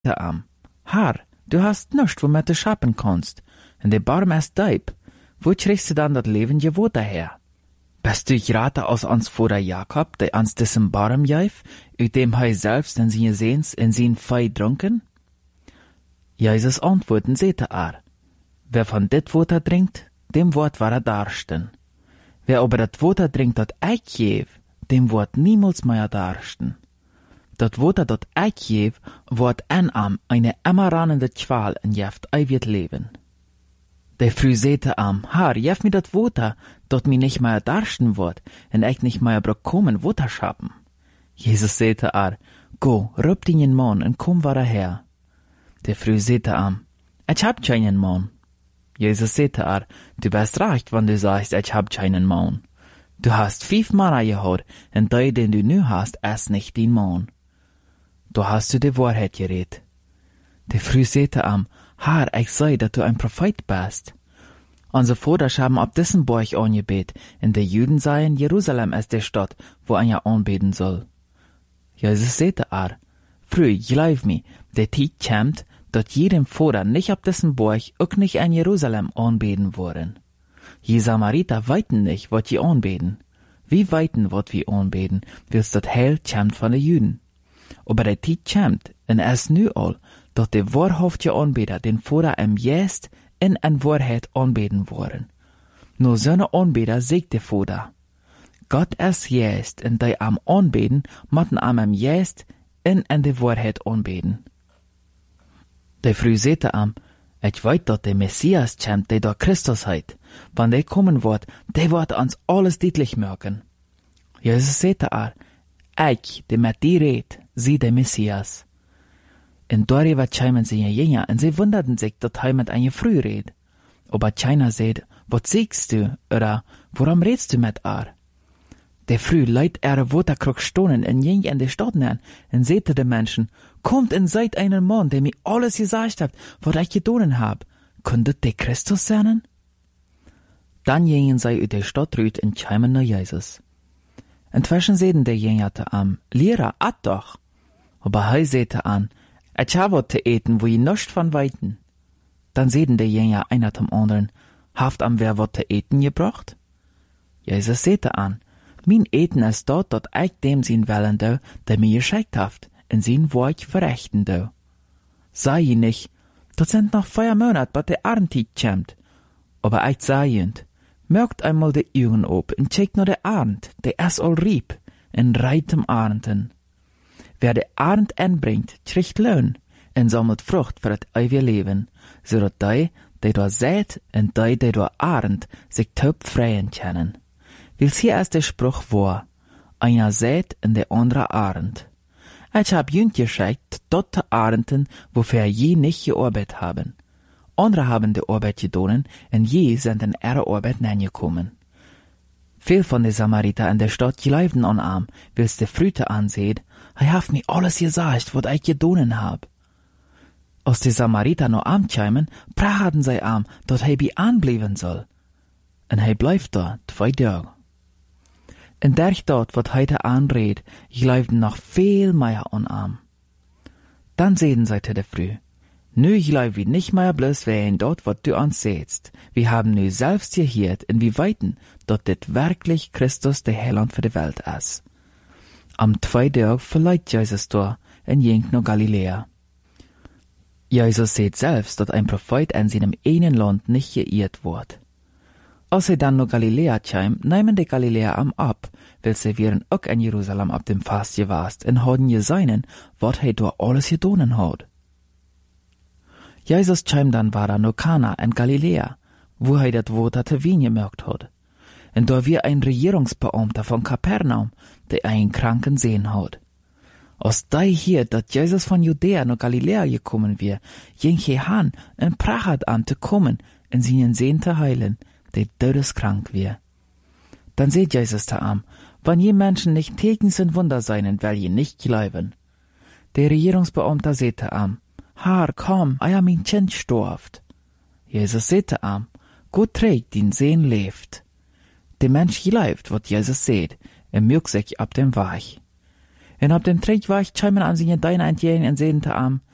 am, Herr, du hast nichts, womit du schappen kannst, und der Baum ist deib. Wo kriegst du dann das levende Wasser her? Bist du gerade aus uns Vater Jakob, der ans diesem Baum jäf, ut dem hei selbst in seine Sehns in sein Fei drunken? Jesus antworten sehte wer von dit Wasser trinkt, dem Wort war darsten. Wer aber dat Wasser trinkt, dat ich geb, dem wird niemals mehr darsten. Dat Wasser, dat ich geb, wird am eine immer rannende Qual in jeft ewig leben. Der früh sehte Herr, jef mir dat Wasser, dat mi nicht mehr darsten wird, und ich nicht mehr bekommen Wasser schappen. Jesus sehte go, rüb den Mann und komm wieder her. Der früh sehte ich hab keinen Mann. Jesus sehte du bist recht, wenn du sagst, ich hab keinen Mann. Du hast 5 Männer gehabt, und der, den du nu hast, ist nicht dein Mann. Da hast du die Wahrheit geredet. Der früh sehte Herr, ich sei, dass du ein Prophet bist. Unsere Vater haben ab diesem Berg angebet, und die Juden seien, Jerusalem ist die Stadt, wo einer anbeten soll. Jesus sehte früh, glaub mir, der Zeit kommt, dass jedem Vater nicht ab diesem Berg auch nicht in Jerusalem anbeten wollen. Je Samariter weiten nicht, wat je anbeten. Wie weiten, wat wir anbeten, willst dat Heil kommt von den Juden. Aber der Zeit kommt, und es nu all, dass die wahrhaftige Anbeter den Vater im Jest in Wahrheit anbeten wollen. Nur so eine Anbeter sagt der Vater. Gott ist Jest, und die am Anbeten, matten am Jest in die Wahrheit anbeten. Der früh sehte ich weiß, dass der Messias kommt, der da Christus heit. Wenn der kommen wird, der wird uns alles deutlich merken. Jesus sehte ich, der mit dir redet, sie der Messias. Und darüber scheimen sie jünger, und sie wunderten sich, dass er mit einer früh redet. Aber keiner sagt, was siehst du, oder warum redst du mit Der früh leit Waterkrug stonen und ging in die Stadt nähen, und sehte den Menschen, kommt und seid einen Mann, der mir alles gesagt hat, was ich getan hab. Könntet der Christus sein? Dann gingen sie über die Stadt rüt und kämen nach Jesus. Inzwischen sehten der Jünger Lehrer, at doch. Aber er sehte ich hab was zu eten, wo ihr nichts von weiten. Dann sehten der Jünger einer zum anderen, haft wer was zu eten gebracht? Jesus sehte mein Eten ist dort, dat ich dem sein Willen do, der mir geschickt haft, in sein Werk verrichten do. Sei je nicht, dat sind noch 4 Monate, bis der Arndtiet kommt. Aber ich sei jünd, merkt einmal die Augen op und checkt nur der Arnd, der ist all rieb, in reitem Arnden. Wer der Arnd anbringt, kriegt Lohn, und sammelt Frucht für das ewige Leben, so dat die da sät, und die da Arnd, sich taub freien können. Wils hier ist der Spruch wahr, einer sät und der andere Arnd. Ich hab jünd geschickt, dort Arnden, wofür je nicht gearbeitet haben. Andere haben die Arbeit getan, und je sind in ihre Arbeit gekommen. Viel von den Samariter in der Stadt glaubten an wils der Früte ansieht, hat mir alles gesagt, was ich getan hab. Als die Samariter noch kämen, praten sie dass bei anbleiben soll. Und bleibt da 2 Tage. In der Stadt, wat heute anredet, glaubten noch viel mehr an Dann sehen sie der früh. Nu glaub wir nicht mehr bloß wen dort, wat du uns sätst. Wir haben nu selbst gehört, in wie weiten, dort dit wirklich Christus der Heiland für die Welt ist. Am 2. Tag verleiht Jesus da, in ging nach Galiläa. Jesus sieht selbst, dass ein Prophet in seinem einen Land nicht geirrt wird. Als sie dann nach Galiläa kämen, nehmen die Galiläer ab, weil sie wären auch in Jerusalem ab dem Fast gewast und haben gesehen, was da alles getan hat. Jesus käm dann war nach Kana in Galiläa, wo das Wasser zu Wein gemerkt hat. Und da wir ein Regierungsbeamter von Kapernaum, der einen Kranken sehen hat. Als die hier, dass Jesus von Judäa nach Galiläa gekommen wir, ging er han und prachat an zu kommen, in seinen Sehen zu heilen, der todeskrank wir. Dann seht Jesus wenn je Menschen nicht täglich sind Wunder seien, weil je nicht glauben. Der Regierungsbeamter sehte Herr, komm, eier mein Kind storft. Jesus sehte Gott trägt, den Sehen lebt. Der Mensch glaubt, wat Jesus seht, mögt sich ab dem Weich. Und ab dem Trägweich kämen an seine Deine entgegen und sehten